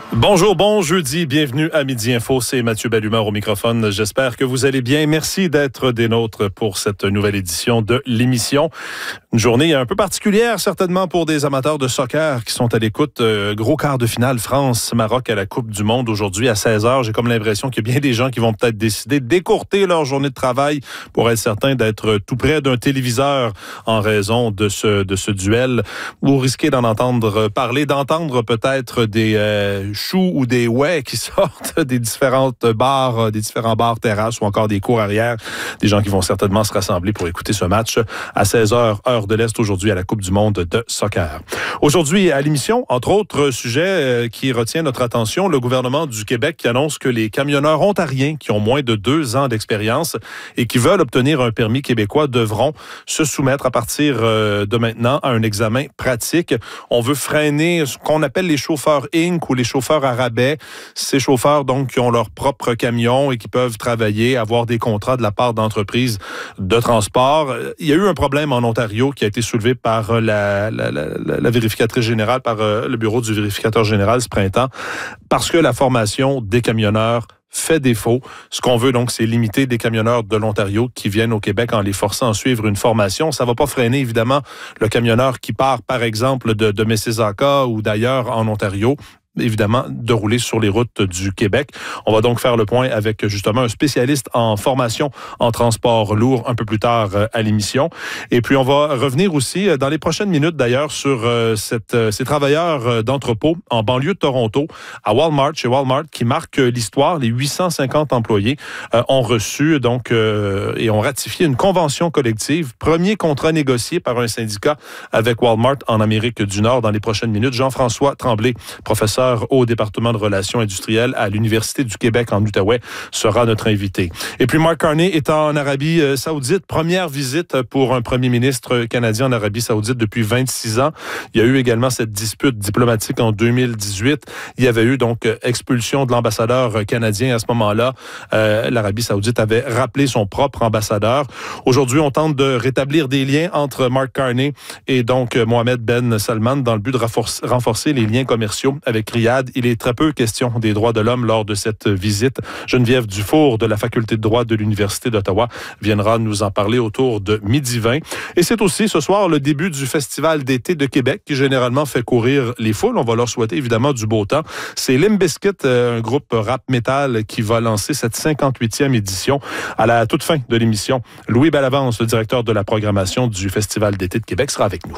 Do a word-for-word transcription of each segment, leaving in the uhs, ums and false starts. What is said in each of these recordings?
Bonjour, bon jeudi, bienvenue à Midi Info, c'est Mathieu Bellumeur au microphone. J'espère que vous allez bien. Merci d'être des nôtres pour cette nouvelle édition de l'émission. Une journée un peu particulière, certainement pour des amateurs de soccer qui sont à l'écoute. Euh, gros quart de finale France-Maroc à la Coupe du Monde aujourd'hui à seize heures. J'ai comme l'impression qu'il y a bien des gens qui vont peut-être décider d'écourter leur journée de travail pour être certain d'être tout près d'un téléviseur en raison de ce, de ce duel. Vous risquez d'en entendre parler, d'entendre peut-être des euh, choux ou des ouais qui sortent des différentes bars, des différents bars, terrasses ou encore des cours arrière. Des gens qui vont certainement se rassembler pour écouter ce match à seize heures, heure de l'Est aujourd'hui à la Coupe du Monde de soccer. Aujourd'hui à l'émission, entre autres sujets qui retient notre attention, le gouvernement du Québec qui annonce que les camionneurs ontariens qui ont moins de deux ans d'expérience et qui veulent obtenir un permis québécois devront se soumettre à partir de maintenant à un examen pratique. On veut freiner ce qu'on appelle les chauffeurs Inc ou les chauffeurs à rabais. Ces chauffeurs donc qui ont leur propre camion et qui peuvent travailler, avoir des contrats de la part d'entreprises de transport. Il y a eu un problème en Ontario qui a été soulevé par la, la, la, la vérificatrice générale, par le bureau du vérificateur général ce printemps, parce que la formation des camionneurs fait défaut. Ce qu'on veut donc, c'est limiter des camionneurs de l'Ontario qui viennent au Québec en les forçant à suivre une formation. Ça ne va pas freiner, évidemment, le camionneur qui part, par exemple, de, de Mississauga ou d'ailleurs en Ontario, évidemment, de rouler sur les routes du Québec. On va donc faire le point avec, justement, un spécialiste en formation en transport lourd un peu plus tard à l'émission. Et puis, on va revenir aussi, dans les prochaines minutes d'ailleurs, sur euh, cette, euh, ces travailleurs d'entrepôt en banlieue de Toronto, à Walmart, chez Walmart, qui marquent l'histoire. Les huit cent cinquante employés euh, ont reçu donc euh, et ont ratifié une convention collective, premier contrat négocié par un syndicat avec Walmart en Amérique du Nord. Dans les prochaines minutes, Jean-François Tremblay, professeur au département de relations industrielles à l'Université du Québec en Outaouais, sera notre invité. Et puis Mark Carney est en Arabie Saoudite. Première visite pour un premier ministre canadien en Arabie Saoudite depuis vingt-six ans. Il y a eu également cette dispute diplomatique en deux mille dix-huit. Il y avait eu donc expulsion de l'ambassadeur canadien à ce moment-là. Euh, L'Arabie Saoudite avait rappelé son propre ambassadeur. Aujourd'hui, on tente de rétablir des liens entre Mark Carney et donc Mohamed Ben Salman dans le but de renforcer les liens commerciaux avec Riyad. Il est très peu question des droits de l'homme lors de cette visite. Geneviève Dufour de la Faculté de droit de l'Université d'Ottawa viendra nous en parler autour de midi vingt. Et c'est aussi ce soir le début du Festival d'été de Québec qui généralement fait courir les foules. On va leur souhaiter évidemment du beau temps. C'est Limp Bizkit, un groupe rap metal qui va lancer cette cinquante-huitième édition à la toute fin de l'émission. Louis Bellavance, le directeur de la programmation du Festival d'été de Québec, sera avec nous.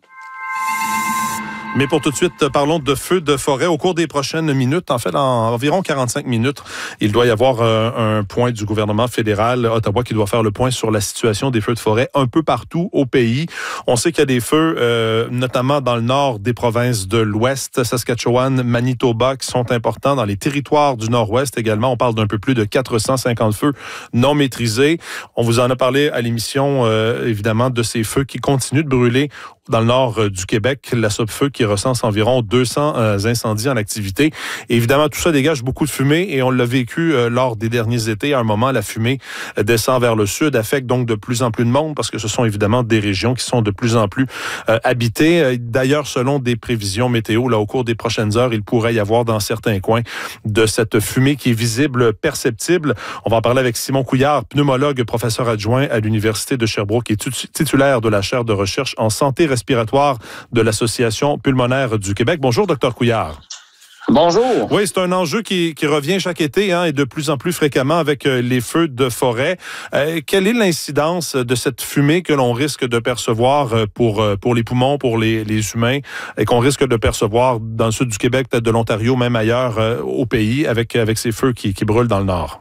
Mais pour tout de suite, parlons de feux de forêt. Au cours des prochaines minutes, en fait, en environ quarante-cinq minutes, il doit y avoir un, un point du gouvernement fédéral, Ottawa, qui doit faire le point sur la situation des feux de forêt un peu partout au pays. On sait qu'il y a des feux, euh, notamment dans le nord des provinces de l'Ouest, Saskatchewan, Manitoba, qui sont importants. Dans les territoires du Nord-Ouest également, on parle d'un peu plus de quatre cent cinquante feux non maîtrisés. On vous en a parlé à l'émission, euh, évidemment, de ces feux qui continuent de brûler dans le nord euh, du Québec, la Sopfeu qui recense environ deux cents euh, incendies en activité. Et évidemment, tout ça dégage beaucoup de fumée et on l'a vécu euh, lors des derniers étés. À un moment, la fumée euh, descend vers le sud, affecte donc de plus en plus de monde parce que ce sont évidemment des régions qui sont de plus en plus euh, habitées. D'ailleurs, selon des prévisions météo, là, au cours des prochaines heures, il pourrait y avoir dans certains coins de cette fumée qui est visible, perceptible. On va en parler avec Simon Couillard, pneumologue, professeur adjoint à l'Université de Sherbrooke et titulaire de la chaire de recherche en santé respiratoire de l'Association pulmonaire du Québec. Bonjour, docteur Couillard. Bonjour. Oui, c'est un enjeu qui, qui revient chaque été hein, et de plus en plus fréquemment avec euh, les feux de forêt. Euh, quelle est l'incidence de cette fumée que l'on risque de percevoir pour, pour les poumons, pour les, les humains et qu'on risque de percevoir dans le sud du Québec, peut-être de l'Ontario, même ailleurs euh, au pays, avec, avec ces feux qui, qui brûlent dans le nord?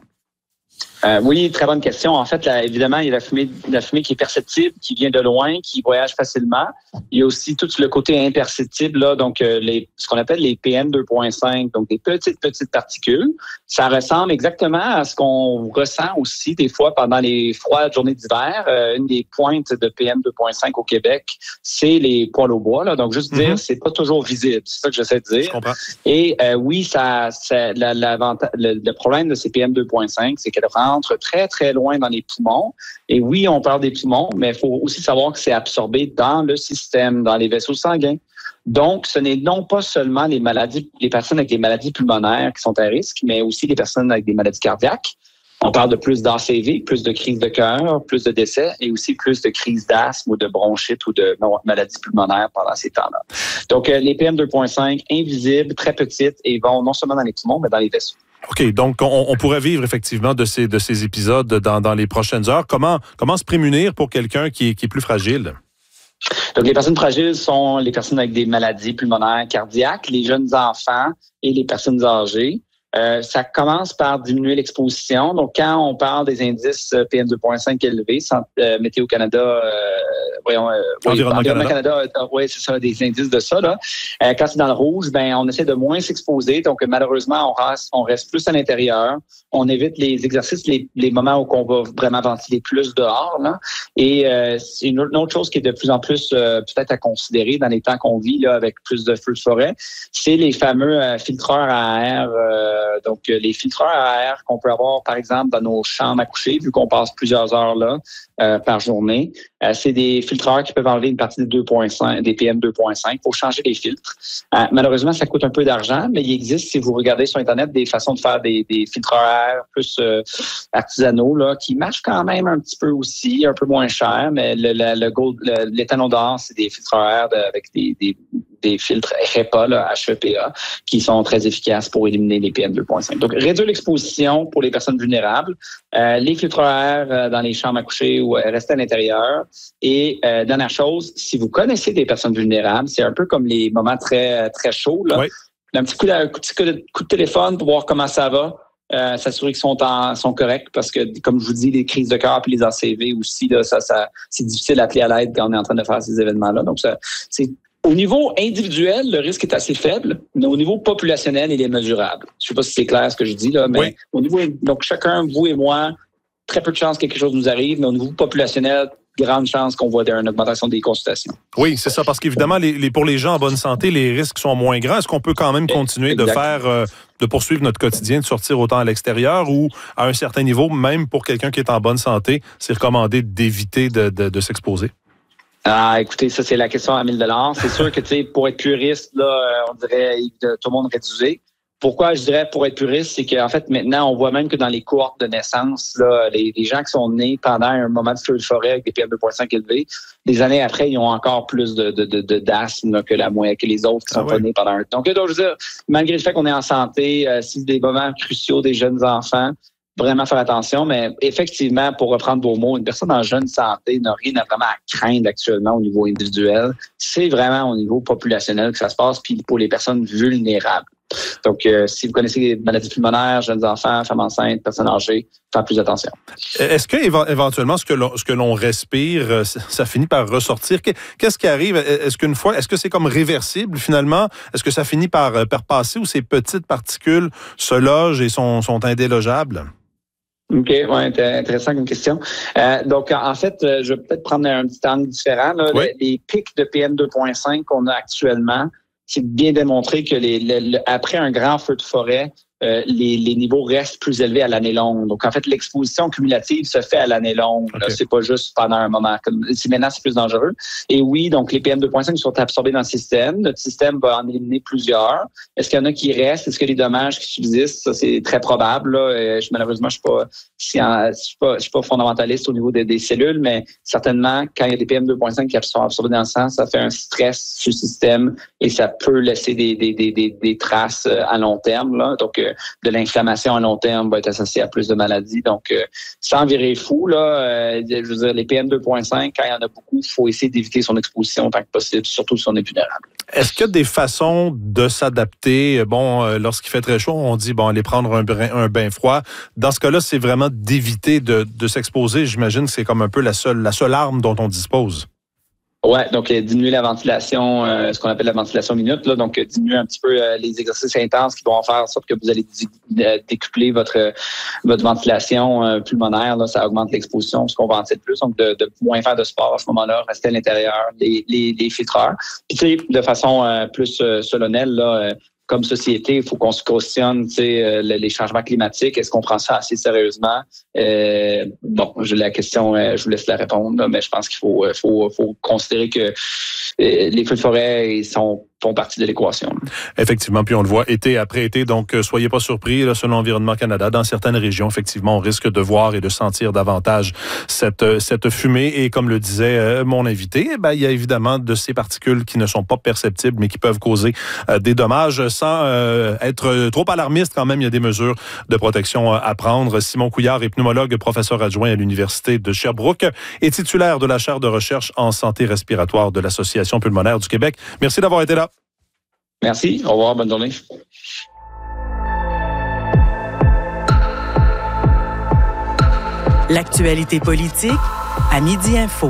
Euh, oui, très bonne question. En fait, là, évidemment, il y a la fumée, la fumée qui est perceptible, qui vient de loin, qui voyage facilement. Il y a aussi tout le côté imperceptible, là, donc euh, les, ce qu'on appelle les P M deux virgule cinq, donc des petites, petites particules. Ça ressemble exactement à ce qu'on ressent aussi des fois pendant les froides journées d'hiver. Euh, une des pointes de P M deux virgule cinq au Québec, c'est les poêles au bois. Là. Donc, juste mm-hmm. dire, c'est pas toujours visible. C'est ça que j'essaie de dire. Je comprends. Et euh, oui, ça, ça la, la, le, le problème de ces P M deux virgule cinq, c'est qu'elles rentrent très, très loin dans les poumons. Et oui, on parle des poumons, mais il faut aussi savoir que c'est absorbé dans le système, dans les vaisseaux sanguins. Donc, ce n'est non pas seulement les maladies, les personnes avec des maladies pulmonaires qui sont à risque, mais aussi les personnes avec des maladies cardiaques. On parle de plus d'A C V, plus de crises de cœur, plus de décès et aussi plus de crises d'asthme ou de bronchite ou de maladies pulmonaires pendant ces temps-là. Donc, euh, les P M deux virgule cinq, invisibles, très petites et vont non seulement dans les poumons, mais dans les vaisseaux. OK, donc on, on pourrait vivre effectivement de ces, de ces épisodes dans, dans les prochaines heures. Comment, comment se prémunir pour quelqu'un qui est, qui est plus fragile? Donc, les personnes fragiles sont les personnes avec des maladies pulmonaires, cardiaques, les jeunes enfants et les personnes âgées. Euh, ça commence par diminuer l'exposition. Donc, quand on parle des indices P M deux virgule cinq élevés, euh, Météo Canada, euh, voyons, euh, Environnement oui, Canada, Canada euh, oui, c'est ça, des indices de ça. Là. Euh, quand c'est dans le rouge, ben, on essaie de moins s'exposer. Donc, malheureusement, on reste, on reste plus à l'intérieur. On évite les exercices, les, les moments où on va vraiment ventiler plus dehors. Là. Et euh, c'est une autre chose qui est de plus en plus euh, peut-être à considérer dans les temps qu'on vit là, avec plus de feux de forêt, c'est les fameux euh, filtreurs à air. Euh, donc, les filtreurs à air qu'on peut avoir, par exemple, dans nos chambres à coucher, vu qu'on passe plusieurs heures là euh, par journée. Euh, c'est des filtreurs qui peuvent enlever une partie des, deux virgule cinq, des P M deux virgule cinq pour changer les filtres. Euh, malheureusement, ça coûte un peu d'argent, mais il existe, si vous regardez sur Internet, des façons de faire des, des filtreurs à air plus euh, artisanaux là, qui marchent quand même un petit peu aussi, un peu moins cher, mais le, le, le gold, le, l'étalon d'or, c'est des filtreurs à air de, avec des, des, des filtres HEPA, là, H E P A, qui sont très efficaces pour éliminer les P M deux virgule cinq. Donc, réduire l'exposition pour les personnes vulnérables, euh, les filtreurs à air euh, dans les chambres à coucher ou euh, rester à l'intérieur. Et euh, dernière chose, si vous connaissez des personnes vulnérables, c'est un peu comme les moments très très chauds. Là. Oui. Un petit coup de, un petit coup de, coup de téléphone pour voir comment ça va. Euh, s'assurer qu'ils sont, en, sont corrects parce que, comme je vous dis, les crises de cœur et les A C V aussi, là, ça, ça, c'est difficile d'appeler à l'aide quand on est en train de faire ces événements-là. Donc, ça, c'est au niveau individuel, le risque est assez faible, mais au niveau populationnel, il est mesurable. Je ne sais pas si c'est clair ce que je dis, là, mais oui. Au niveau, donc chacun, vous et moi, très peu de chances que quelque chose nous arrive, mais au niveau populationnel, grande chance qu'on voit une augmentation des consultations. Oui, c'est ça, parce qu'évidemment, les, les, pour les gens en bonne santé, les risques sont moins grands. Est-ce qu'on peut quand même continuer exact. de faire, euh, de poursuivre notre quotidien, de sortir autant à l'extérieur ou à un certain niveau, même pour quelqu'un qui est en bonne santé, c'est recommandé d'éviter de, de, de s'exposer? Ah, écoutez, ça, c'est la question à mille dollars. C'est sûr que, tu sais, pour être puriste, là, on dirait que tout le monde réduisé. Pourquoi je dirais pour être puriste, c'est qu'en fait, maintenant, on voit même que dans les cohortes de naissance, là, les, les gens qui sont nés pendant un moment de feu de forêt avec des P M deux virgule cinq élevés, des années après, ils ont encore plus de, de, de, de d'asthme là, que la moyenne, que les autres qui sont ah ouais. pas nés pendant un temps. Donc, donc, je veux dire, malgré le fait qu'on est en santé, euh, si c'est des moments cruciaux des jeunes enfants, vraiment faire attention, mais effectivement, pour reprendre vos mots, une personne en jeune santé n'a rien à vraiment à craindre actuellement au niveau individuel. C'est vraiment au niveau populationnel que ça se passe, puis pour les personnes vulnérables. Donc, euh, si vous connaissez les maladies pulmonaires, jeunes enfants, femmes enceintes, personnes âgées, faites plus attention. Est-ce que éventuellement, ce que l'on, ce que l'on respire, ça finit par ressortir? Qu'est-ce qui arrive? Est-ce qu'une fois, est-ce que c'est comme réversible finalement? Est-ce que ça finit par, par passer ou ces petites particules se logent et sont, sont indélogeables? OK, ouais, intéressant comme question. Euh, donc, en fait, je vais peut-être prendre un petit angle différent. Là. Oui. Les, les pics de P M deux virgule cinq qu'on a actuellement, c'est bien démontré que les, les, les, après un grand feu de forêt, euh, les, les niveaux restent plus élevés à l'année longue. Donc, en fait, l'exposition cumulative se fait à l'année longue. Okay. Là, c'est pas juste pendant un moment. Comme, si maintenant, c'est plus dangereux. Et oui, donc, les P M deux virgule cinq sont absorbés dans le système. Notre système va en éliminer plusieurs. Est-ce qu'il y en a qui restent? Est-ce que les dommages qui subsistent? Ça, c'est très probable. Là. Euh, je, malheureusement, je ne suis, suis, suis pas fondamentaliste au niveau des, des cellules, mais certainement, quand il y a des P M deux virgule cinq qui sont absorbés dans le sang, ça fait un stress sur le système et ça peut laisser des, des, des, des, des traces à long terme. Là. Donc, euh, de l'inflammation à long terme va être associée à plus de maladies. Donc, euh, sans virer fou, là, euh, je veux dire, les P M deux virgule cinq, quand il y en a beaucoup, il faut essayer d'éviter son exposition autant que possible, surtout si on est vulnérable. Est-ce qu'il y a des façons de s'adapter? Bon, euh, lorsqu'il fait très chaud, on dit, bon, aller prendre un bain, un bain froid. Dans ce cas-là, c'est vraiment d'éviter de, de s'exposer. J'imagine que c'est comme un peu la seule, la seule arme dont on dispose. Ouais, donc euh, diminuer la ventilation, euh, ce qu'on appelle la ventilation minute, là, donc euh, diminuer un petit peu euh, les exercices intenses qui vont faire en sorte que vous allez dé- décupler votre votre ventilation euh, pulmonaire, là, ça augmente l'exposition parce qu'on ventile plus, donc de, de moins faire de sport à ce moment-là, rester à l'intérieur, les les, les filtreurs. Puis tu sais, de façon euh, plus euh, solennelle, là. Euh, Comme société, il faut qu'on se cautionne, tu sais, euh, les changements climatiques. Est-ce qu'on prend ça assez sérieusement? Euh, bon, j'ai la question, euh, je vous laisse la répondre, là, mais je pense qu'il faut, faut, faut considérer que euh, les feux de forêt ils sont font partie de l'équation. Effectivement, puis on le voit été après été, donc soyez pas surpris, là, selon Environnement Canada, dans certaines régions, effectivement, on risque de voir et de sentir davantage cette, cette fumée. Et comme le disait euh, mon invité, eh ben, il y a évidemment de ces particules qui ne sont pas perceptibles, mais qui peuvent causer euh, des dommages sans euh, être trop alarmiste. Quand même, il y a des mesures de protection à prendre. Simon Couillard est pneumologue, professeur adjoint à l'Université de Sherbrooke et titulaire de la chaire de recherche en santé respiratoire de l'Association pulmonaire du Québec. Merci d'avoir été là. Merci. Au revoir. Bonne journée. L'actualité politique à Midi Info.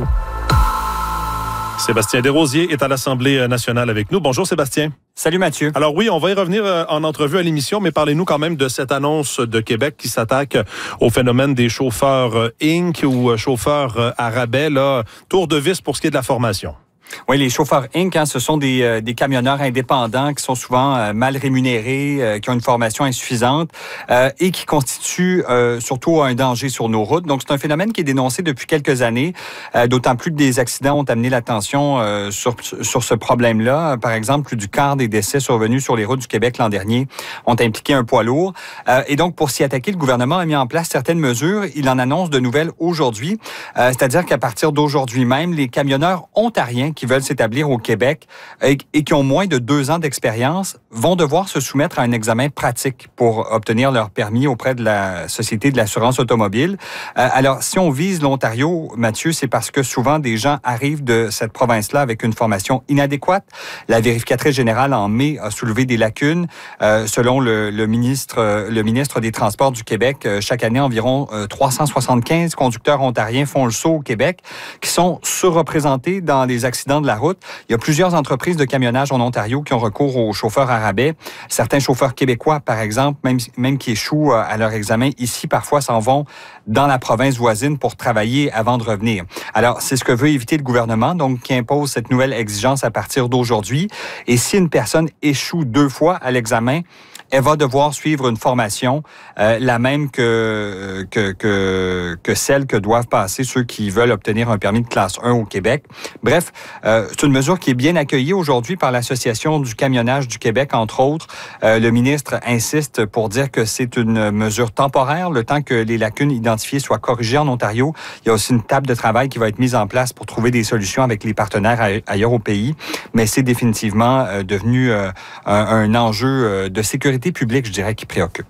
Sébastien Desrosiers est à l'Assemblée nationale avec nous. Bonjour Sébastien. Salut Mathieu. Alors oui, on va y revenir en entrevue à l'émission, mais parlez-nous quand même de cette annonce de Québec qui s'attaque au phénomène des chauffeurs Inc ou chauffeurs à rabais, là, tour de vis pour ce qui est de la formation. Oui, les chauffeurs Inc, hein, ce sont des, euh, des camionneurs indépendants qui sont souvent euh, mal rémunérés, euh, qui ont une formation insuffisante euh, et qui constituent euh, surtout un danger sur nos routes. Donc, c'est un phénomène qui est dénoncé depuis quelques années, euh, d'autant plus que des accidents ont amené l'attention euh, sur, sur ce problème-là. Par exemple, plus du quart des décès survenus sur les routes du Québec l'an dernier ont impliqué un poids lourd. Euh, et donc, pour s'y attaquer, le gouvernement a mis en place certaines mesures. Il en annonce de nouvelles aujourd'hui, euh, c'est-à-dire qu'à partir d'aujourd'hui même, les camionneurs ontariens qui veulent s'établir au Québec et, et qui ont moins de deux ans d'expérience vont devoir se soumettre à un examen pratique pour obtenir leur permis auprès de la Société de l'assurance automobile. Euh, alors, si on vise l'Ontario, Mathieu, c'est parce que souvent des gens arrivent de cette province-là avec une formation inadéquate. La vérificatrice générale en mai a soulevé des lacunes. Euh, selon le, le, ministre, le ministre des Transports du Québec, chaque année, environ trois cent soixante-quinze conducteurs ontariens font le saut au Québec qui sont surreprésentés dans les accidents de la route. Il y a plusieurs entreprises de camionnage en Ontario qui ont recours aux chauffeurs à rabais. Certains chauffeurs québécois, par exemple, même, même qui échouent à leur examen ici, parfois s'en vont dans la province voisine pour travailler avant de revenir. Alors, c'est ce que veut éviter le gouvernement, donc qui impose cette nouvelle exigence à partir d'aujourd'hui. Et si une personne échoue deux fois à l'examen, elle va devoir suivre une formation, euh, la même que, que, que, que celle que doivent passer ceux qui veulent obtenir un permis de classe un au Québec. Bref, euh, c'est une mesure qui est bien accueillie aujourd'hui par l'Association du camionnage du Québec, entre autres. Euh, le ministre insiste pour dire que c'est une mesure temporaire, le temps que les lacunes identifiées soient corrigées en Ontario. Il y a aussi une table de travail qui va être mise en place pour trouver des solutions avec les partenaires ailleurs au pays. Mais c'est définitivement euh, devenu euh, un, un enjeu de sécurité publique, je dirais, qui préoccupe.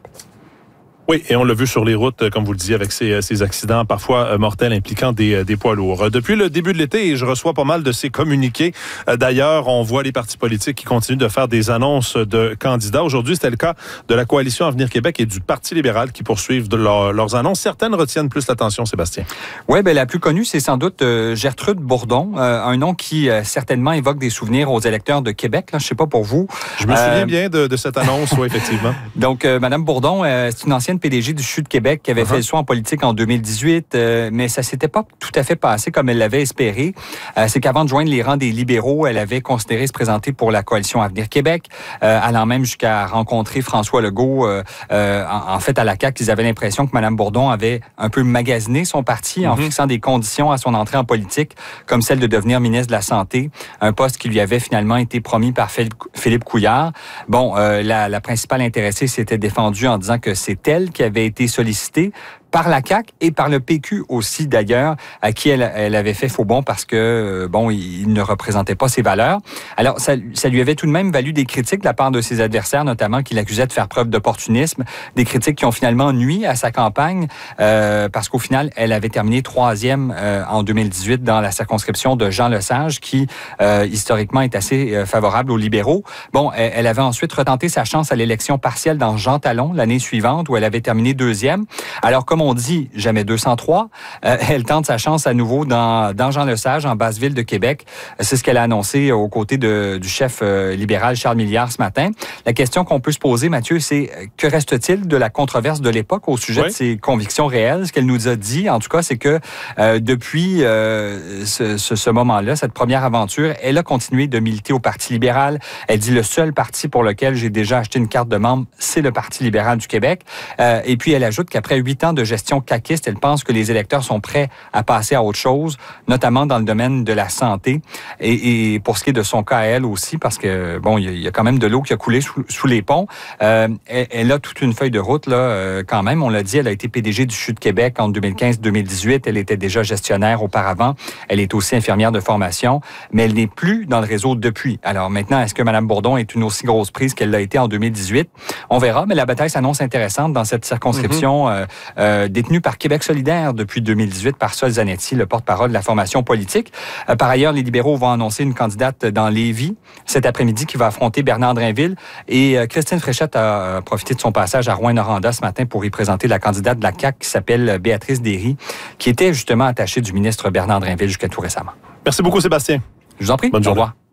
Oui, et on l'a vu sur les routes, comme vous le disiez, avec ces, ces accidents parfois mortels impliquant des, des poids lourds. Depuis le début de l'été, je reçois pas mal de ces communiqués. D'ailleurs, on voit les partis politiques qui continuent de faire des annonces de candidats. Aujourd'hui, c'était le cas de la Coalition Avenir Québec et du Parti libéral qui poursuivent de leur, leurs annonces. Certaines retiennent plus l'attention, Sébastien. Oui, bien, la plus connue, c'est sans doute euh, Gertrude Bourdon, euh, un nom qui euh, certainement évoque des souvenirs aux électeurs de Québec. Là, je ne sais pas pour vous. Je me souviens euh... bien de, de cette annonce, oui, effectivement. Donc, euh, Mme Bourdon, euh, c'est une ancienne P D G du Sud Québec qui avait uh-huh. fait le saut en politique en deux mille dix-huit, euh, mais ça s'était pas tout à fait passé comme elle l'avait espéré. Euh, c'est qu'avant de joindre les rangs des libéraux, elle avait considéré se présenter pour la Coalition Avenir Québec, euh, allant même jusqu'à rencontrer François Legault. Euh, euh, en, en fait, à la C A Q, ils avaient l'impression que Mme Bourdon avait un peu magasiné son parti uh-huh. en fixant des conditions à son entrée en politique, comme celle de devenir ministre de la Santé, un poste qui lui avait finalement été promis par Philippe Couillard. Bon, euh, la, la principale intéressée s'était défendue en disant que c'est elle qui avait été sollicitée par la C A Q et par le P Q aussi, d'ailleurs, à qui elle, elle avait fait faux bond parce que, bon, il ne représentait pas ses valeurs. Alors, ça, ça lui avait tout de même valu des critiques de la part de ses adversaires, notamment qui l'accusaient de faire preuve d'opportunisme, des critiques qui ont finalement nui à sa campagne euh, parce qu'au final, elle avait terminé troisième euh, en deux mille dix-huit dans la circonscription de Jean Lesage, qui, euh, historiquement, est assez euh, favorable aux libéraux. Bon, elle, elle avait ensuite retenté sa chance à l'élection partielle dans Jean Talon l'année suivante, où elle avait terminé deuxième. Alors, comme on dit jamais deux cent trois, euh, elle tente sa chance à nouveau dans, dans Jean Lesage, en Basse-Ville de Québec. C'est ce qu'elle a annoncé aux côtés de, du chef euh, libéral Charles Milliard ce matin. La question qu'on peut se poser, Mathieu, c'est que reste-t-il de la controverse de l'époque au sujet oui. de ses convictions réelles? Ce qu'elle nous a dit, en tout cas, c'est que euh, depuis euh, ce, ce, ce moment-là, cette première aventure, elle a continué de militer au Parti libéral. Elle dit le seul parti pour lequel j'ai déjà acheté une carte de membre, c'est le Parti libéral du Québec. Euh, et puis, elle ajoute qu'après huit ans de gestion caquiste. Elle pense que les électeurs sont prêts à passer à autre chose, notamment dans le domaine de la santé. Et, et pour ce qui est de son cas à elle aussi, parce que, bon, il y, y a quand même de l'eau qui a coulé sous, sous les ponts. Euh, elle, elle a toute une feuille de route, là, euh, quand même. On l'a dit, elle a été P D G du C H U de Québec en deux mille quinze deux mille dix-huit. Elle était déjà gestionnaire auparavant. Elle est aussi infirmière de formation, mais elle n'est plus dans le réseau depuis. Alors maintenant, est-ce que Mme Bourdon est une aussi grosse prise qu'elle l'a été en deux mille dix-huit? On verra, mais la bataille s'annonce intéressante dans cette circonscription mm-hmm. euh, euh, détenue par Québec solidaire depuis deux mille dix-huit par Sol Zanetti, le porte-parole de la formation politique. Euh, par ailleurs, les libéraux vont annoncer une candidate dans Lévis cet après-midi qui va affronter Bernard Drainville. Et euh, Christine Fréchette a profité de son passage à Rouyn-Noranda ce matin pour y présenter la candidate de la C A Q qui s'appelle Béatrice Derry, qui était justement attachée du ministre Bernard Drainville jusqu'à tout récemment. Merci beaucoup, Sébastien. Je vous en prie. Bonne journée. Au revoir.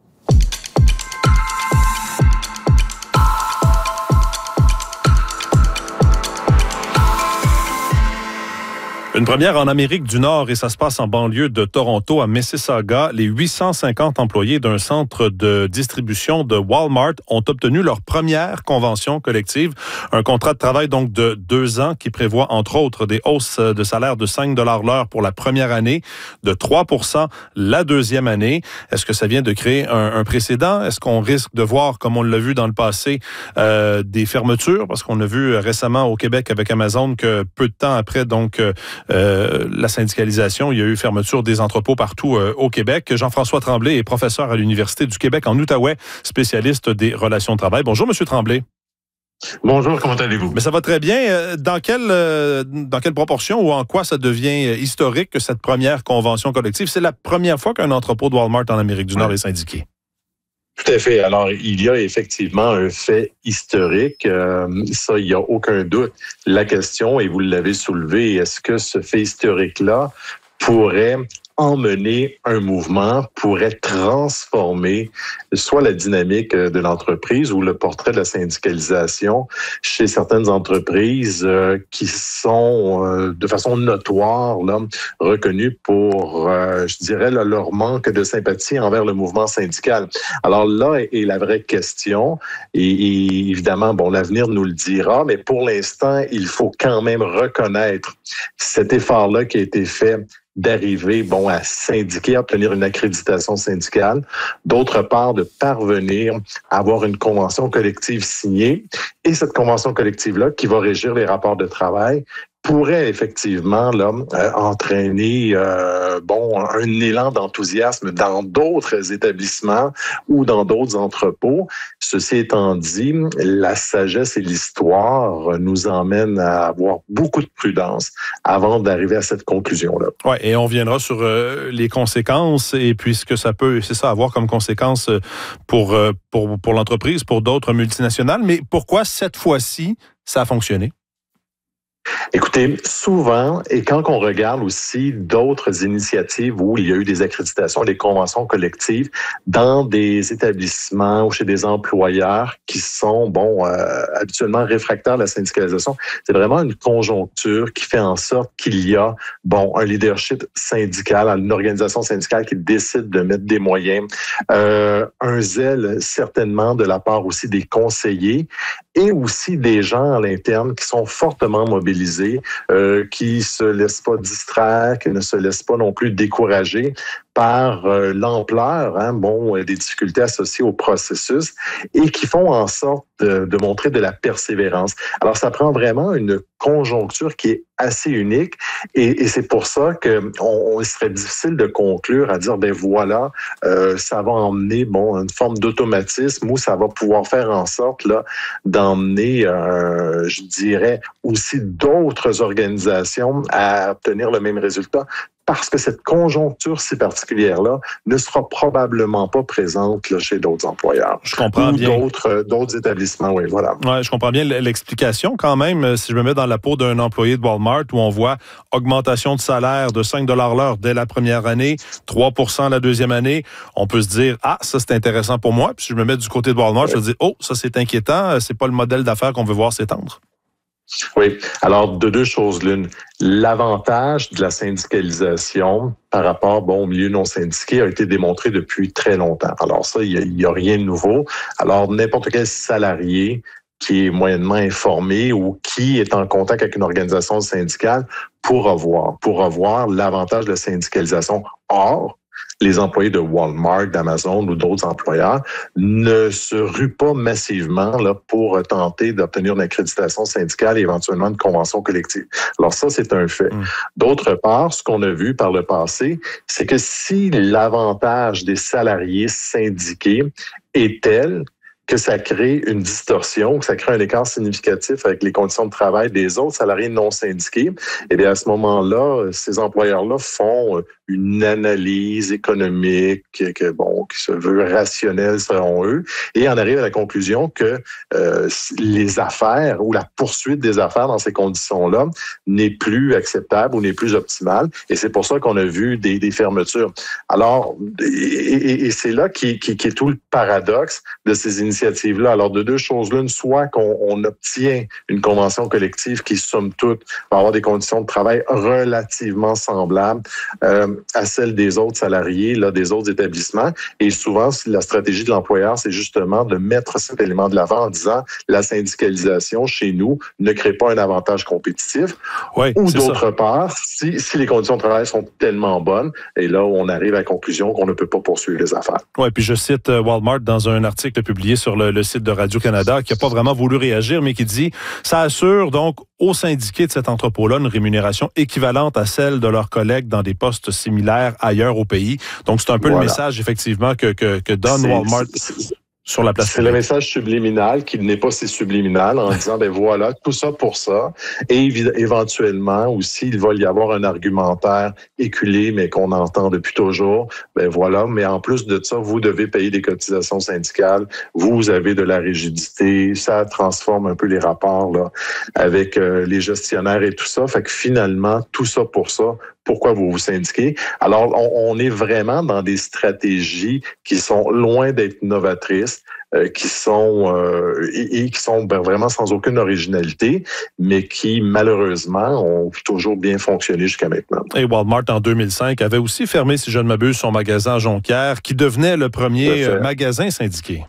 Une première en Amérique du Nord et ça se passe en banlieue de Toronto, à Mississauga. Les huit cent cinquante employés d'un centre de distribution de Walmart ont obtenu leur première convention collective. Un contrat de travail donc de deux ans qui prévoit entre autres des hausses de salaire de cinq dollars l'heure pour la première année, de trois pour cent la deuxième année. Est-ce que ça vient de créer un, un précédent? Est-ce qu'on risque de voir, comme on l'a vu dans le passé, euh, des fermetures? Parce qu'on a vu récemment au Québec avec Amazon que peu de temps après, donc, euh, Euh, la syndicalisation, il y a eu fermeture des entrepôts partout euh, au Québec. Jean-François Tremblay est professeur à l'Université du Québec en Outaouais, spécialiste des relations de travail. Bonjour, Monsieur Tremblay. Bonjour, comment allez-vous? Mais ça va très bien. Dans quelle, euh, dans quelle proportion ou en quoi ça devient historique que cette première convention collective? C'est la première fois qu'un entrepôt de Walmart en Amérique du Nord ouais. est syndiqué. Tout à fait. Alors, il y a effectivement un fait historique. Euh, ça, il n'y a aucun doute. La question, et vous l'avez soulevé, est-ce que ce fait historique-là pourrait emmener un mouvement, pourrait transformer soit la dynamique de l'entreprise ou le portrait de la syndicalisation chez certaines entreprises euh, qui sont euh, de façon notoire là, reconnues pour, euh, je dirais, là, leur manque de sympathie envers le mouvement syndical. Alors là est la vraie question et, et évidemment, bon, l'avenir nous le dira, mais pour l'instant, il faut quand même reconnaître cet effort-là qui a été fait d'arriver bon à syndiquer, à obtenir une accréditation syndicale, d'autre part de parvenir à avoir une convention collective signée et cette convention collective-là qui va régir les rapports de travail pourrait effectivement là euh, entraîner euh, bon un élan d'enthousiasme dans d'autres établissements ou dans d'autres entrepôts. Ceci étant dit, la sagesse et l'histoire nous emmènent à avoir beaucoup de prudence avant d'arriver à cette conclusion-là. Ouais, et on viendra sur euh, les conséquences et puis ce que ça peut, c'est ça, avoir comme conséquence pour euh, pour pour l'entreprise, pour d'autres multinationales. Mais pourquoi cette fois-ci ça a fonctionné? Écoutez, souvent, et quand on regarde aussi d'autres initiatives où il y a eu des accréditations, des conventions collectives dans des établissements ou chez des employeurs qui sont, bon, euh, habituellement réfractaires à la syndicalisation, c'est vraiment une conjoncture qui fait en sorte qu'il y a, bon, un leadership syndical, une organisation syndicale qui décide de mettre des moyens, euh, un zèle certainement de la part aussi des conseillers et aussi des gens à l'interne qui sont fortement mobilisés, euh, qui se laissent pas distraire, qui ne se laissent pas non plus décourager par euh, l'ampleur, hein, bon, des difficultés associées au processus et qui font en sorte de, de montrer de la persévérance. Alors, ça prend vraiment une conjoncture qui est assez unique et, et c'est pour ça que on, on serait difficile de conclure à dire, ben voilà, euh, ça va emmener, bon, une forme d'automatisme ou ça va pouvoir faire en sorte, là, d'emmener, euh, je dirais, aussi d'autres organisations à obtenir le même résultat. Parce que cette conjoncture si particulière-là ne sera probablement pas présente là, chez d'autres employeurs. Je comprends ou bien. D'autres, d'autres établissements, oui, voilà. Ouais, je comprends bien l'explication quand même. Si je me mets dans la peau d'un employé de Walmart où on voit augmentation de salaire de cinq dollars l'heure dès la première année, trois pour cent la deuxième année, on peut se dire, ah, ça c'est intéressant pour moi. Puis si je me mets du côté de Walmart, ouais. je me dis, oh, ça c'est inquiétant, c'est pas le modèle d'affaires qu'on veut voir s'étendre. Oui. Alors, de deux choses l'une. L'avantage de la syndicalisation par rapport bon, au milieu non syndiqué a été démontré depuis très longtemps. Alors ça, il n'y a, a rien de nouveau. Alors, n'importe quel salarié qui est moyennement informé ou qui est en contact avec une organisation syndicale pourra voir, pourra voir l'avantage de la syndicalisation. Or, les employés de Walmart, d'Amazon ou d'autres employeurs ne se ruent pas massivement là, pour tenter d'obtenir une accréditation syndicale et éventuellement une convention collective. Alors ça, c'est un fait. Mmh. D'autre part, ce qu'on a vu par le passé, c'est que si l'avantage des salariés syndiqués est tel que ça crée une distorsion, que ça crée un écart significatif avec les conditions de travail des autres salariés non syndiqués, et bien à ce moment-là, ces employeurs-là font une analyse économique que, bon, qui se veut rationnelle selon eux, et en arrivent à la conclusion que euh, les affaires ou la poursuite des affaires dans ces conditions-là n'est plus acceptable ou n'est plus optimale, et c'est pour ça qu'on a vu des, des fermetures. Alors, et, et, et c'est là qui, qui, qui est tout le paradoxe de ces initiatives. Là. Alors, de deux choses l'une, soit qu'on on obtient une convention collective qui, somme toute, va avoir des conditions de travail relativement semblables euh, à celles des autres salariés, là, des autres établissements. Et souvent, la stratégie de l'employeur, c'est justement de mettre cet élément de l'avant en disant la syndicalisation chez nous ne crée pas un avantage compétitif. Oui, Ou d'autre ça. part, si, si les conditions de travail sont tellement bonnes, et là, on arrive à la conclusion qu'on ne peut pas poursuivre les affaires. Oui, puis je cite Walmart dans un article publié sur le, le site de Radio-Canada qui n'a pas vraiment voulu réagir, mais qui dit « Ça assure donc aux syndiqués de cet entrepôt-là une rémunération équivalente à celle de leurs collègues dans des postes similaires ailleurs au pays. » Donc, c'est un peu voilà. le message, effectivement, que, que, que donne c'est, Walmart c'est, c'est, sur la place C'est publique. Le message subliminal qui n'est pas si subliminal en disant, ben voilà, tout ça pour ça. Et éventuellement aussi, il va y avoir un argumentaire éculé, mais qu'on entend depuis toujours. Ben voilà, mais en plus de ça, vous devez payer des cotisations syndicales. Vous avez de la rigidité. Ça transforme un peu les rapports là avec euh, les gestionnaires et tout ça. Fait que finalement, tout ça pour ça, pourquoi vous vous syndiquez? Alors, on, on est vraiment dans des stratégies qui sont loin d'être novatrices, euh, qui sont euh, et, et qui sont ben, vraiment sans aucune originalité, mais qui, malheureusement, ont toujours bien fonctionné jusqu'à maintenant. Et Walmart, en deux mille cinq, avait aussi fermé, si je ne m'abuse, son magasin à Jonquière, qui devenait le premier magasin syndiqué.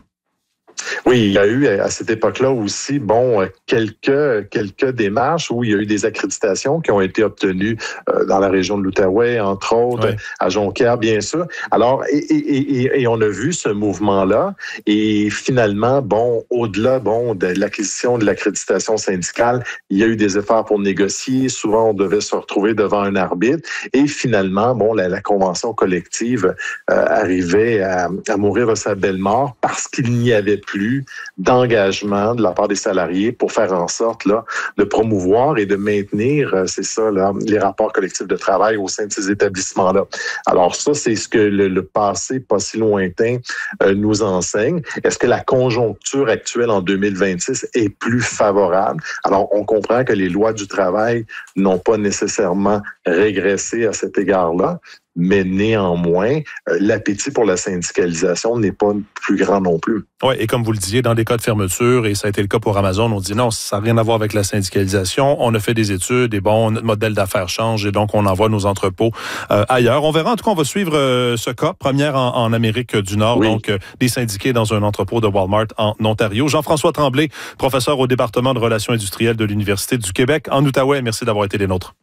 Oui, il y a eu à cette époque-là aussi, bon, quelques quelques démarches où il y a eu des accréditations qui ont été obtenues euh, dans la région de l'Outaouais, entre autres, oui. à Jonquière, bien sûr. Alors, et, et, et, et on a vu ce mouvement-là. Et finalement, bon, au-delà, bon, de l'acquisition de l'accréditation syndicale, il y a eu des efforts pour négocier. Souvent, on devait se retrouver devant un arbitre. Et finalement, bon, la, la convention collective euh, arrivait à, à mourir de sa belle mort parce qu'il n'y avait plus d'engagement de la part des salariés pour faire en sorte là de promouvoir et de maintenir, c'est ça, là, les rapports collectifs de travail au sein de ces établissements-là. Alors ça, c'est ce que le, le passé pas si lointain euh, nous enseigne. Est-ce que la conjoncture actuelle en deux mille vingt-six est plus favorable? Alors, on comprend que les lois du travail n'ont pas nécessairement régressé à cet égard-là, mais néanmoins, euh, l'appétit pour la syndicalisation n'est pas plus grand non plus. Oui, et comme vous le disiez, dans des cas de fermeture, et ça a été le cas pour Amazon, on dit non, ça n'a rien à voir avec la syndicalisation. On a fait des études et bon, notre modèle d'affaires change et donc on envoie nos entrepôts euh, ailleurs. On verra, en tout cas, on va suivre euh, ce cas, première en, en Amérique du Nord, oui. donc euh, des syndiqués dans un entrepôt de Walmart en Ontario. Jean-François Tremblay, professeur au département de relations industrielles de l'Université du Québec en Outaouais. Merci d'avoir été des nôtres.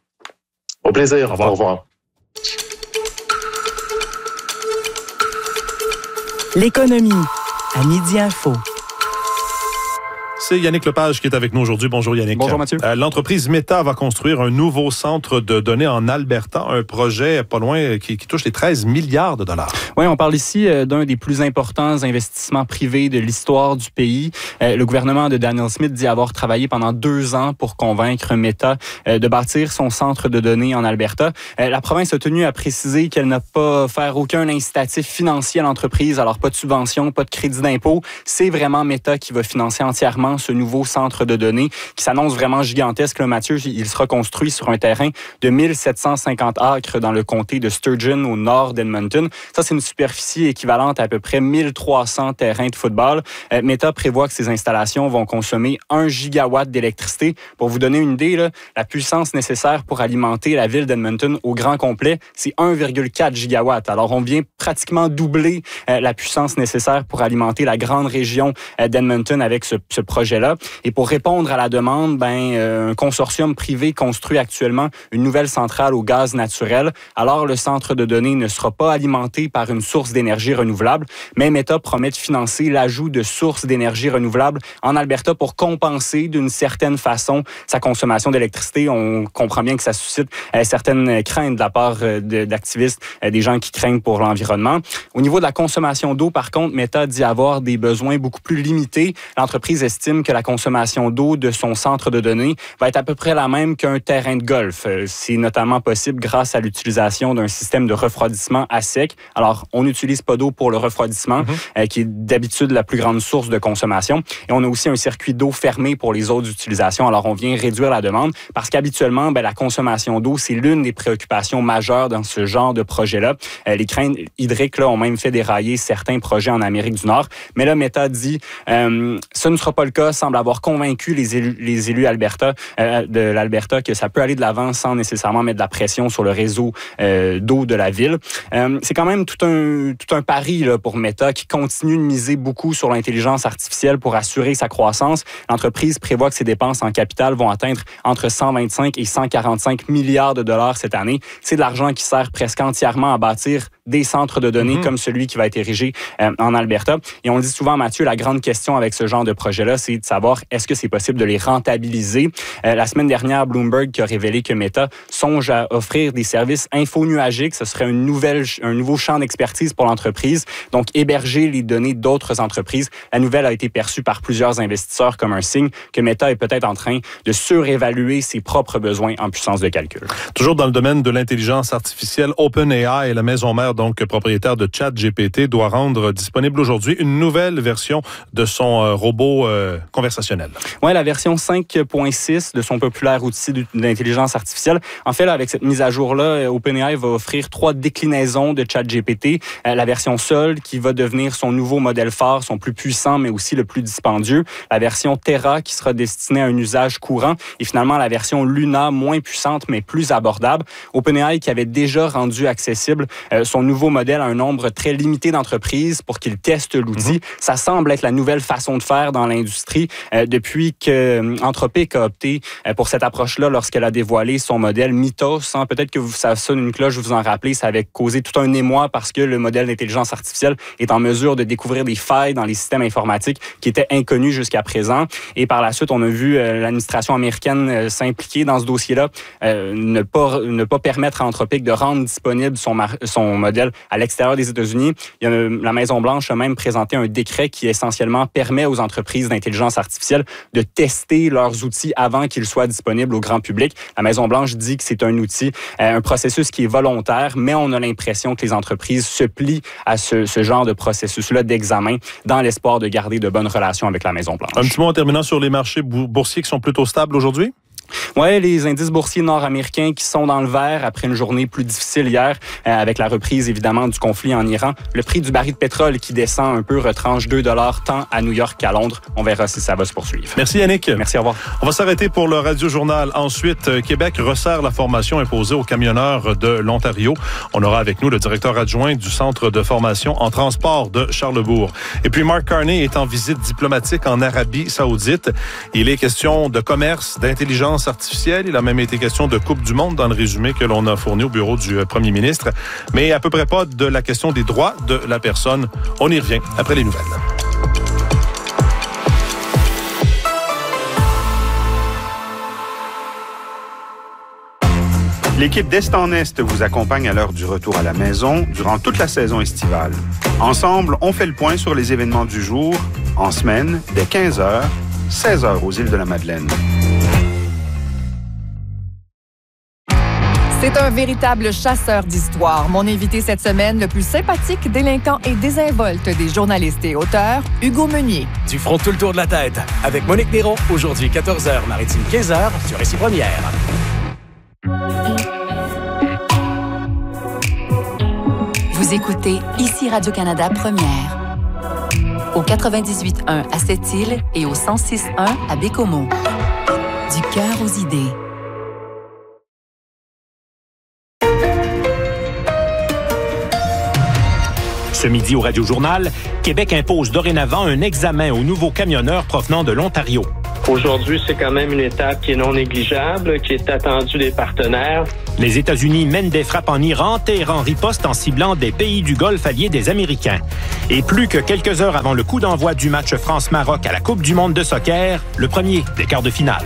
Au plaisir. Au revoir. Au revoir. L'économie à Midi Info. C'est Yannick Lepage qui est avec nous aujourd'hui. Bonjour Yannick. Bonjour Mathieu. Euh, l'entreprise Meta va construire un nouveau centre de données en Alberta, un projet pas loin qui, qui touche les treize milliards de dollars. Oui, on parle ici euh, d'un des plus importants investissements privés de l'histoire du pays. Euh, le gouvernement de Daniel Smith dit avoir travaillé pendant deux ans pour convaincre Meta euh, de bâtir son centre de données en Alberta. Euh, la province a tenu à préciser qu'elle n'a pas offert aucun incitatif financier à l'entreprise, alors pas de subvention, pas de crédit d'impôt. C'est vraiment Meta qui va financer entièrement ce nouveau centre de données qui s'annonce vraiment gigantesque. Là, Mathieu, il sera construit sur un terrain de mille sept cent cinquante acres dans le comté de Sturgeon, au nord d'Edmonton. Ça, c'est une superficie équivalente à à peu près mille trois cents terrains de football. Euh, Meta prévoit que ces installations vont consommer un gigawatt d'électricité. Pour vous donner une idée, là, la puissance nécessaire pour alimenter la ville d'Edmonton au grand complet, c'est un virgule quatre gigawatts. Alors, on vient pratiquement doubler euh, la puissance nécessaire pour alimenter la grande région euh, d'Edmonton avec ce, ce projet projet-là. Et pour répondre à la demande, ben, euh, un consortium privé construit actuellement une nouvelle centrale au gaz naturel. Alors, le centre de données ne sera pas alimenté par une source d'énergie renouvelable, mais Meta promet de financer l'ajout de sources d'énergie renouvelable en Alberta pour compenser d'une certaine façon sa consommation d'électricité. On comprend bien que ça suscite euh, certaines craintes de la part euh, de, d'activistes, euh, des gens qui craignent pour l'environnement. Au niveau de la consommation d'eau, par contre, Meta dit avoir des besoins beaucoup plus limités. L'entreprise estime que la consommation d'eau de son centre de données va être à peu près la même qu'un terrain de golf. Euh, c'est notamment possible grâce à l'utilisation d'un système de refroidissement à sec. Alors, on n'utilise pas d'eau pour le refroidissement, mm-hmm. euh, qui est d'habitude la plus grande source de consommation. Et on a aussi un circuit d'eau fermé pour les autres utilisations. Alors, on vient réduire la demande parce qu'habituellement, ben, la consommation d'eau, c'est l'une des préoccupations majeures dans ce genre de projet-là. Euh, les craintes hydriques là, ont même fait dérailler certains projets en Amérique du Nord. Mais là, Meta dit euh, ce ne sera pas le cas, semble avoir convaincu les élus, les élus Alberta, euh, de l'Alberta que ça peut aller de l'avant sans nécessairement mettre de la pression sur le réseau euh, d'eau de la ville. Euh, c'est quand même tout un, tout un pari là, pour Meta qui continue de miser beaucoup sur l'intelligence artificielle pour assurer sa croissance. L'entreprise prévoit que ses dépenses en capital vont atteindre entre cent vingt-cinq et cent quarante-cinq milliards de dollars cette année. C'est de l'argent qui sert presque entièrement à bâtir des centres de données mm-hmm. comme celui qui va être érigé euh, en Alberta. Et on le dit souvent, Mathieu, la grande question avec ce genre de projet-là, c'est de savoir est-ce que c'est possible de les rentabiliser. Euh, la semaine dernière, Bloomberg qui a révélé que Meta songe à offrir des services infonuagiques. Ce serait une nouvelle, un nouveau champ d'expertise pour l'entreprise. Donc, héberger les données d'autres entreprises. La nouvelle a été perçue par plusieurs investisseurs comme un signe que Meta est peut-être en train de surévaluer ses propres besoins en puissance de calcul. Toujours dans le domaine de l'intelligence artificielle, OpenAI, la maison mère, donc propriétaire de ChatGPT, doit rendre disponible aujourd'hui une nouvelle version de son euh, robot euh, conversationnel. Oui, la version cinq point six de son populaire outil d'intelligence artificielle. En fait, là, avec cette mise à jour-là, OpenAI va offrir trois déclinaisons de ChatGPT. Euh, la version Sol, qui va devenir son nouveau modèle phare, son plus puissant, mais aussi le plus dispendieux. La version Terra, qui sera destinée à un usage courant. Et finalement, la version Luna, moins puissante, mais plus abordable. OpenAI, qui avait déjà rendu accessible euh, son nouveau modèle à un nombre très limité d'entreprises pour qu'ils testent l'outil. Mm-hmm. Ça semble être la nouvelle façon de faire dans l'industrie euh, depuis que euh, Anthropic a opté euh, pour cette approche-là lorsqu'elle a dévoilé son modèle Mythos. Hein. Peut-être que vous, ça sonne une cloche, vous en rappelez, ça avait causé tout un émoi parce que le modèle d'intelligence artificielle est en mesure de découvrir des failles dans les systèmes informatiques qui étaient inconnus jusqu'à présent. Et par la suite, on a vu euh, l'administration américaine euh, s'impliquer dans ce dossier-là, euh, ne pas ne pas permettre à Anthropic de rendre disponible son, mar- son modèle à l'extérieur des États-Unis. Il y a, la Maison-Blanche a même présenté un décret qui essentiellement permet aux entreprises d'intelligence artificielle de tester leurs outils avant qu'ils soient disponibles au grand public. La Maison-Blanche dit que c'est un outil, euh, un processus qui est volontaire, mais on a l'impression que les entreprises se plient à ce, ce genre de processus-là d'examen dans l'espoir de garder de bonnes relations avec la Maison-Blanche. Un petit mot en terminant sur les marchés boursiers qui sont plutôt stables aujourd'hui? Oui, les indices boursiers nord-américains qui sont dans le vert après une journée plus difficile hier, euh, avec la reprise évidemment du conflit en Iran. Le prix du baril de pétrole qui descend un peu retranche deux dollars tant à New York qu'à Londres. On verra si ça va se poursuivre. Merci Yannick. Merci, au revoir. On va s'arrêter pour le Radio-Journal. Ensuite, Québec resserre la formation imposée aux camionneurs de l'Ontario. On aura avec nous le directeur adjoint du Centre de formation en transport de Charlesbourg. Et puis Mark Carney est en visite diplomatique en Arabie Saoudite. Il est question de commerce, d'intelligence artificielle. Il a même été question de Coupe du Monde dans le résumé que l'on a fourni au bureau du premier ministre. Mais à peu près pas de la question des droits de la personne. On y revient après les nouvelles. L'équipe d'Est en Est vous accompagne à l'heure du retour à la maison durant toute la saison estivale. Ensemble, on fait le point sur les événements du jour, en semaine, dès quinze heures, seize heures aux îles de la Madeleine. C'est un véritable chasseur d'histoire. Mon invité cette semaine, le plus sympathique, délinquant et désinvolte des journalistes et auteurs, Hugo Meunier. Du front tout le tour de la tête, avec Monique Néron, aujourd'hui quatorze heures, Maritime quinze heures, sur Récit Première. Vous écoutez ici Radio-Canada Première. Au quatre-vingt-dix-huit point un à Sept-Îles et au cent six point un à Bécomo. Du cœur aux idées. Ce midi au Radio-Journal, Québec impose dorénavant un examen aux nouveaux camionneurs provenant de l'Ontario. Aujourd'hui, c'est quand même une étape qui est non négligeable, qui est attendue des partenaires. Les États-Unis mènent des frappes en Iran, Téhéran riposte en ciblant des pays du Golfe alliés des Américains. Et plus que quelques heures avant le coup d'envoi du match France-Maroc à la Coupe du monde de soccer, le premier des quarts de finale.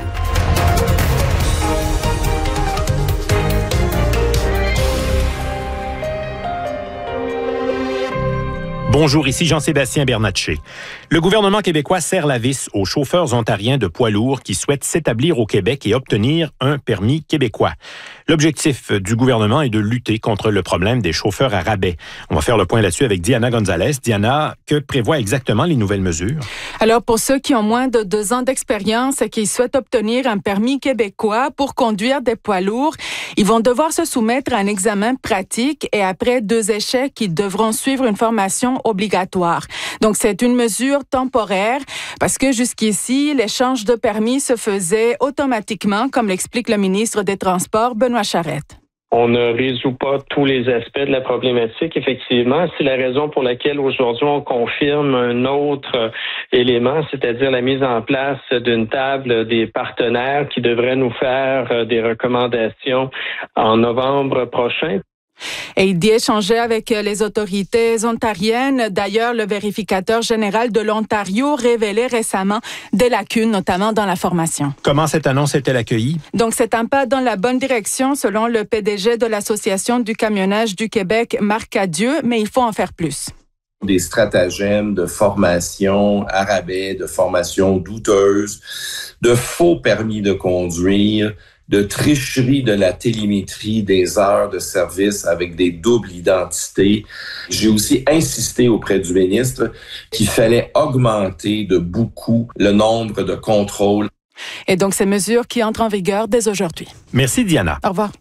Bonjour, ici Jean-Sébastien Bernatchez. Le gouvernement québécois serre la vis aux chauffeurs ontariens de poids lourds qui souhaitent s'établir au Québec et obtenir un permis québécois. L'objectif du gouvernement est de lutter contre le problème des chauffeurs à rabais. On va faire le point là-dessus avec Diana Gonzalez. Diana, que prévoient exactement les nouvelles mesures? Alors, pour ceux qui ont moins de deux ans d'expérience et qui souhaitent obtenir un permis québécois pour conduire des poids lourds, ils vont devoir se soumettre à un examen pratique et après deux échecs, ils devront suivre une formation obligatoire. Donc, c'est une mesure temporaire parce que jusqu'ici, l'échange de permis se faisait automatiquement, comme l'explique le ministre des Transports, Benoît Charette. On ne résout pas tous les aspects de la problématique, effectivement. C'est la raison pour laquelle aujourd'hui on confirme un autre élément, c'est-à-dire la mise en place d'une table des partenaires qui devrait nous faire des recommandations en novembre prochain. Et il dit échanger avec les autorités ontariennes. D'ailleurs, le vérificateur général de l'Ontario révélait récemment des lacunes, notamment dans la formation. Comment cette annonce est-elle accueillie? Donc, c'est un pas dans la bonne direction, selon le P D G de l'Association du camionnage du Québec, Marc Cadieux, mais il faut en faire plus. Des stratagèmes de formation à rabais, de formation douteuse, de faux permis de conduire, de tricherie de la télémétrie des heures de service avec des doubles identités. J'ai aussi insisté auprès du ministre qu'il fallait augmenter de beaucoup le nombre de contrôles. Et donc, ces mesures qui entrent en vigueur dès aujourd'hui. Merci, Diana. Au revoir.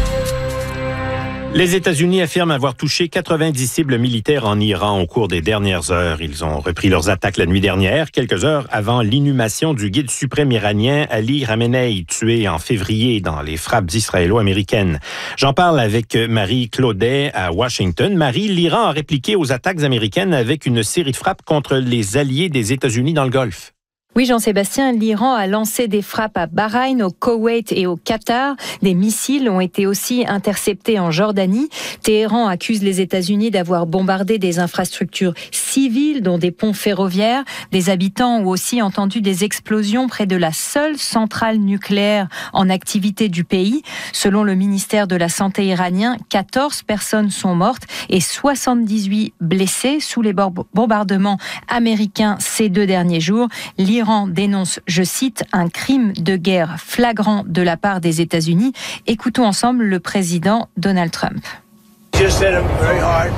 Les États-Unis affirment avoir touché quatre-vingt-dix cibles militaires en Iran au cours des dernières heures. Ils ont repris leurs attaques la nuit dernière, quelques heures avant l'inhumation du guide suprême iranien Ali Khamenei, tué en février dans les frappes israélo-américaines. J'en parle avec Marie Claudet à Washington. Marie, l'Iran a répliqué aux attaques américaines avec une série de frappes contre les alliés des États-Unis dans le Golfe. Oui, Jean-Sébastien, l'Iran a lancé des frappes à Bahreïn, au Koweït et au Qatar. Des missiles ont été aussi interceptés en Jordanie. Téhéran accuse les États-Unis d'avoir bombardé des infrastructures civiles, dont des ponts ferroviaires. Des habitants ont aussi entendu des explosions près de la seule centrale nucléaire en activité du pays. Selon le ministère de la Santé iranien, quatorze personnes sont mortes et soixante-dix-huit blessées sous les bombardements américains ces deux derniers jours. L'Iran dénonce, je cite, un crime de guerre flagrant de la part des États-Unis. Écoutons ensemble le président Donald Trump. Just hit them very hard,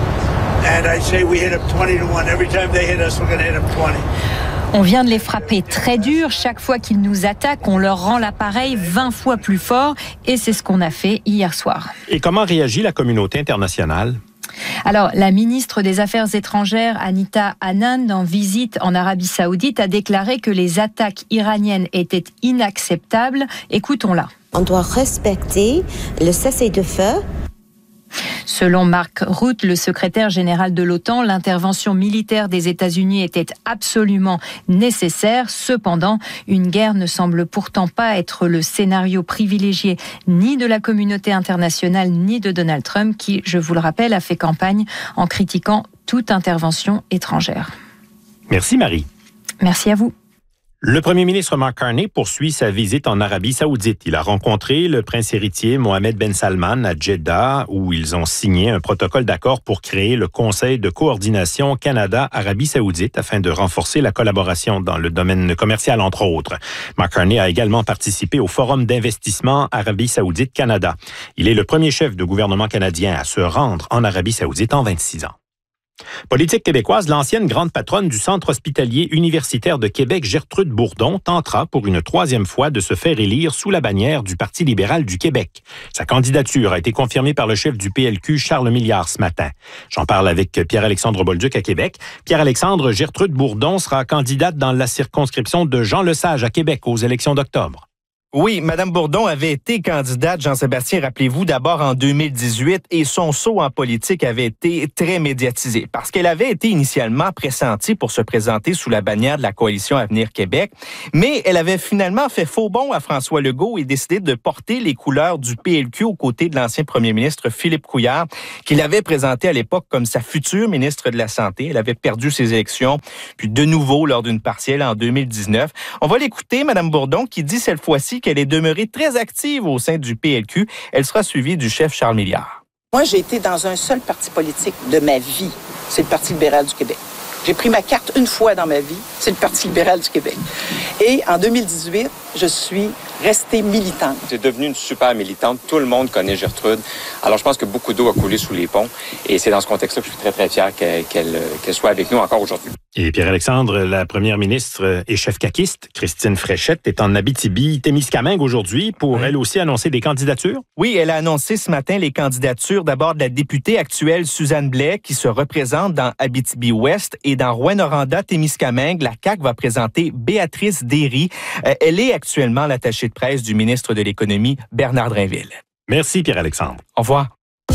and I say we hit them twenty to one. Every time they hit us, we're going to hit them twenty. On vient de les frapper très dur. Chaque fois qu'ils nous attaquent, on leur rend l'appareil vingt fois plus fort. Et c'est ce qu'on a fait hier soir. Et comment réagit la communauté internationale? Alors, la ministre des Affaires étrangères, Anita Anand, en visite en Arabie Saoudite, a déclaré que les attaques iraniennes étaient inacceptables. Écoutons-la. On doit respecter le cessez-le-feu. Selon Mark Rutte, le secrétaire général de l'OTAN, l'intervention militaire des États-Unis était absolument nécessaire. Cependant, une guerre ne semble pourtant pas être le scénario privilégié ni de la communauté internationale ni de Donald Trump, qui, je vous le rappelle, a fait campagne en critiquant toute intervention étrangère. Merci Marie. Merci à vous. Le premier ministre Mark Carney poursuit sa visite en Arabie Saoudite. Il a rencontré le prince héritier Mohammed Ben Salman à Jeddah, où ils ont signé un protocole d'accord pour créer le Conseil de coordination Canada-Arabie Saoudite afin de renforcer la collaboration dans le domaine commercial, entre autres. Mark Carney a également participé au Forum d'investissement Arabie Saoudite-Canada. Il est le premier chef de gouvernement canadien à se rendre en Arabie Saoudite en vingt-six ans. Politique québécoise, l'ancienne grande patronne du Centre hospitalier universitaire de Québec, Gertrude Bourdon, tentera pour une troisième fois de se faire élire sous la bannière du Parti libéral du Québec. Sa candidature a été confirmée par le chef du P L Q, Charles Milliard, ce matin. J'en parle avec Pierre-Alexandre Bolduc à Québec. Pierre-Alexandre, Gertrude Bourdon sera candidate dans la circonscription de Jean Lesage à Québec aux élections d'octobre. Oui, Mme Bourdon avait été candidate, Jean-Sébastien, rappelez-vous, d'abord en deux mille dix-huit, et son saut en politique avait été très médiatisé parce qu'elle avait été initialement pressentie pour se présenter sous la bannière de la Coalition Avenir Québec, mais elle avait finalement fait faux bond à François Legault et décidé de porter les couleurs du P L Q aux côtés de l'ancien premier ministre Philippe Couillard, qu'il avait présenté à l'époque comme sa future ministre de la Santé. Elle avait perdu ses élections, puis de nouveau lors d'une partielle en deux mille dix-neuf. On va l'écouter, Mme Bourdon, qui dit cette fois-ci qu'elle est demeurée très active au sein du P L Q. Elle sera suivie du chef Charles Milliard. Moi, j'ai été dans un seul parti politique de ma vie. C'est le Parti libéral du Québec. J'ai pris ma carte une fois dans ma vie. C'est le Parti libéral du Québec. Et en deux mille dix-huit, je suis restée militante. C'est devenu une super militante. Tout le monde connaît Gertrude. Alors, je pense que beaucoup d'eau a coulé sous les ponts. Et c'est dans ce contexte-là que je suis très, très fier qu'elle, qu'elle, qu'elle soit avec nous encore aujourd'hui. Et Pierre-Alexandre, la première ministre et chef caquiste, Christine Fréchette, est en Abitibi-Témiscamingue aujourd'hui pour, oui. elle aussi, annoncer des candidatures? Oui, elle a annoncé ce matin les candidatures d'abord de la députée actuelle Suzanne Blais, qui se représente dans Abitibi-Ouest, et dans Rouyn-Noranda-Témiscamingue, la C A Q va présenter Béatrice Derry. Euh, elle est actuellement l'attachée de presse du ministre de l'Économie, Bernard Drinville. Merci, Pierre-Alexandre. Au revoir.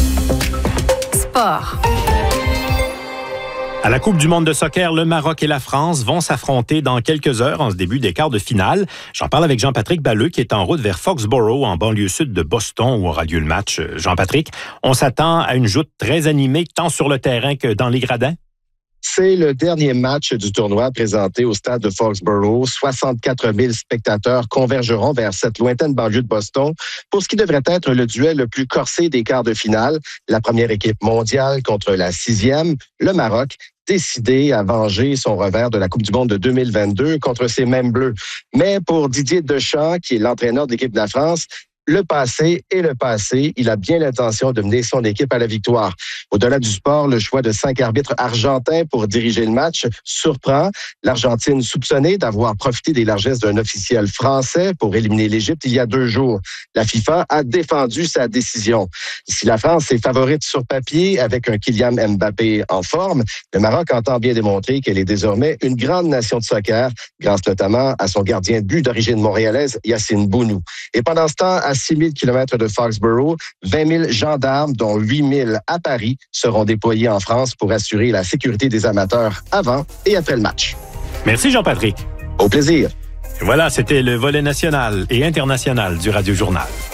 Sport. À la Coupe du monde de soccer, le Maroc et la France vont s'affronter dans quelques heures en ce début des quarts de finale. J'en parle avec Jean-Patrick Balleux qui est en route vers Foxborough, en banlieue sud de Boston, où aura lieu le match. Jean-Patrick, on s'attend à une joute très animée, tant sur le terrain que dans les gradins? C'est le dernier match du tournoi présenté au stade de Foxborough. soixante-quatre mille spectateurs convergeront vers cette lointaine banlieue de Boston pour ce qui devrait être le duel le plus corsé des quarts de finale. La première équipe mondiale contre la sixième, le Maroc, décidé à venger son revers de la Coupe du monde de deux mille vingt-deux contre ces mêmes Bleus. Mais pour Didier Deschamps, qui est l'entraîneur de l'équipe de la France, le passé est le passé. Il a bien l'intention de mener son équipe à la victoire. Au-delà du sport, le choix de cinq arbitres argentins pour diriger le match surprend. L'Argentine soupçonnée d'avoir profité des largesses d'un officiel français pour éliminer l'Égypte il y a deux jours. La FIFA a défendu sa décision. Si la France est favorite sur papier avec un Kylian Mbappé en forme, le Maroc entend bien démontrer qu'elle est désormais une grande nation de soccer, grâce notamment à son gardien de but d'origine montréalaise, Yacine Bounou. Et pendant ce temps, à six mille kilomètres de Foxborough, vingt mille gendarmes, dont huit mille à Paris, seront déployés en France pour assurer la sécurité des amateurs avant et après le match. Merci Jean-Patrick. Au plaisir. Voilà, c'était le volet national et international du Radio Journal.